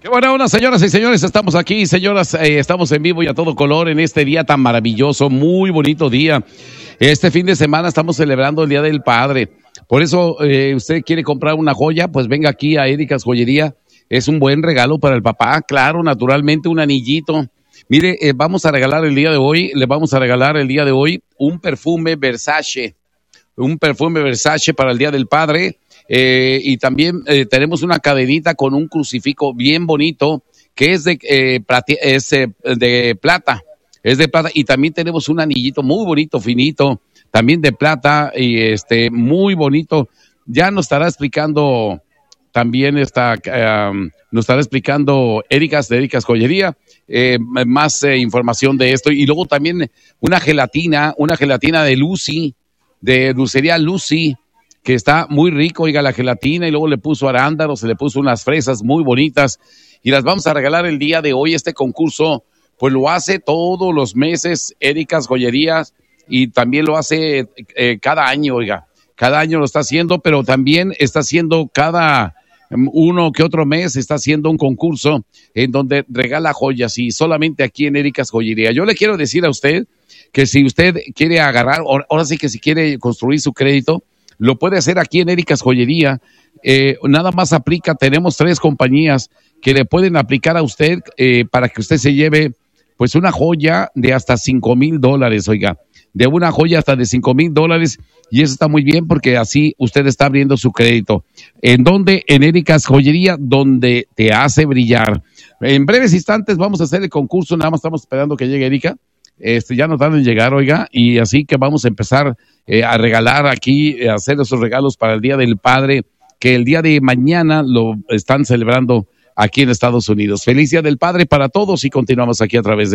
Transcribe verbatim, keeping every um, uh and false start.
Qué buena onda, señoras y señores, estamos aquí, señoras, eh, estamos en vivo y a todo color en este día tan maravilloso, muy bonito día. Este fin de semana estamos celebrando el Día del Padre. Por eso, eh, usted quiere comprar una joya, pues venga aquí a Erika's Joyería. Es un buen regalo para el papá, claro, naturalmente un anillito. Mire, eh, vamos a regalar el día de hoy, le vamos a regalar el día de hoy un perfume Versace, un perfume Versace para el Día del Padre. Eh, y también eh, tenemos una cadenita con un crucifijo bien bonito que es de, eh, plati- es, eh, de plata, es de plata, y también tenemos un anillito muy bonito, finito, también de plata, y este muy bonito. Ya nos estará explicando también esta, um, nos estará explicando Erika's de Erika's Joyería, eh, más eh, información de esto, y luego también una gelatina, una gelatina de Lucy, de dulcería Lucy, que está muy rico, oiga, la gelatina, y luego le puso arándanos, se le puso unas fresas muy bonitas, y las vamos a regalar el día de hoy. Este concurso, pues lo hace todos los meses Erika's Joyerías, y también lo hace eh, cada año, oiga, cada año lo está haciendo, pero también está haciendo cada uno que otro mes, está haciendo un concurso en donde regala joyas, y solamente aquí en Erika's Joyería. Yo le quiero decir a usted que si usted quiere agarrar, ahora sí que si quiere construir su crédito, lo puede hacer aquí en Erika's Joyería. Eh, nada más aplica, tenemos tres compañías que le pueden aplicar a usted eh, para que usted se lleve pues una joya de hasta cinco mil dólares, oiga, de una joya hasta de cinco mil dólares, y eso está muy bien porque así usted está abriendo su crédito. ¿En dónde? En Erika's Joyería, donde te hace brillar. En breves instantes vamos a hacer el concurso, nada más estamos esperando que llegue Erika. Este, ya nos van a llegar, oiga, y así que vamos a empezar eh, a regalar aquí, eh, a hacer esos regalos para el Día del Padre, que el día de mañana lo están celebrando aquí en Estados Unidos. Feliz Día del Padre para todos, y continuamos aquí a través de